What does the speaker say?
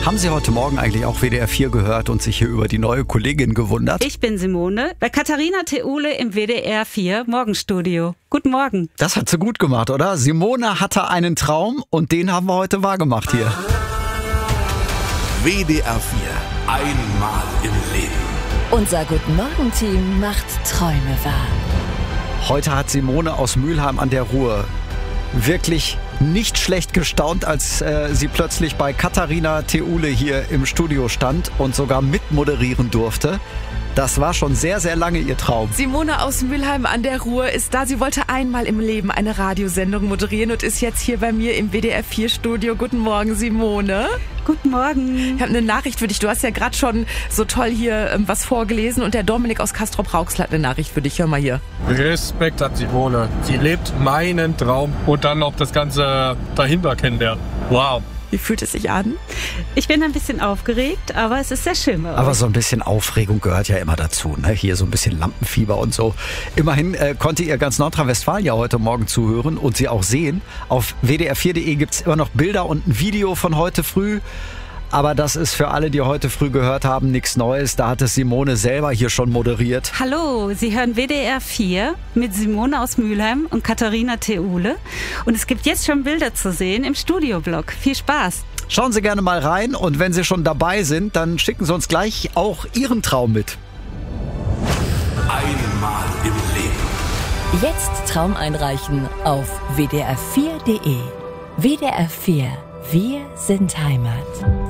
Haben Sie heute Morgen eigentlich auch WDR 4 gehört und sich hier über die neue Kollegin gewundert? Ich bin Simone, bei Katharina Theule im WDR 4 Morgenstudio. Guten Morgen. Das hat sie gut gemacht, oder? Simone hatte einen Traum und den haben wir heute wahrgemacht hier. WDR 4. Einmal im Leben. Unser Guten Morgen-Team macht Träume wahr. Heute hat Simone aus Mülheim an der Ruhr wirklich nicht schlecht gestaunt, als sie plötzlich bei Katharina Theule hier im Studio stand und sogar mitmoderieren durfte. Das war schon sehr, sehr lange ihr Traum. Simone aus Mülheim an der Ruhr ist da. Sie wollte einmal im Leben eine Radiosendung moderieren und ist jetzt hier bei mir im WDR 4 Studio. Guten Morgen, Simone. Guten Morgen. Ich habe eine Nachricht für dich. Du hast ja gerade schon so toll hier was vorgelesen und der Dominik aus Castrop-Rauxel hat eine Nachricht für dich. Hör mal hier. Respekt hat Simone. Sie lebt meinen Traum und dann noch das Ganze dahinter kennenlernen. Wow. Wie fühlt es sich an? Ich bin ein bisschen aufgeregt, aber es ist sehr schön. Aber so ein bisschen Aufregung gehört ja immer dazu, ne? Hier so ein bisschen Lampenfieber und so. Immerhin konnte ihr ganz Nordrhein-Westfalen ja heute Morgen zuhören und sie auch sehen. Auf wdr4.de gibt's immer noch Bilder und ein Video von heute früh. Aber das ist für alle, die heute früh gehört haben, nichts Neues. Da hat es Simone selber hier schon moderiert. Hallo, Sie hören WDR 4 mit Simone aus Mülheim und Katharina Theule. Und es gibt jetzt schon Bilder zu sehen im Studioblog. Viel Spaß. Schauen Sie gerne mal rein und wenn Sie schon dabei sind, dann schicken Sie uns gleich auch Ihren Traum mit. Einmal im Leben. Jetzt Traum einreichen auf wdr4.de. WDR 4. Wir sind Heimat.